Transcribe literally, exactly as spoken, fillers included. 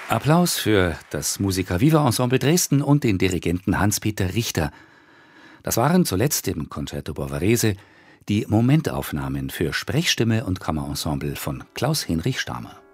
Applaus für das Musica Viva Ensemble Dresden und den Dirigenten Hans-Peter Richter. Das waren zuletzt im Concerto Bavarese die Momentaufnahmen für Sprechstimme und Kammerensemble von Klaus-Hinrich Stamer.